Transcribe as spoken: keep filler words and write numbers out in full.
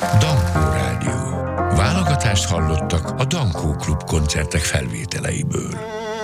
Dankó Rádió. Válogatást hallottak a Dankó Klub koncertek felvételeiből.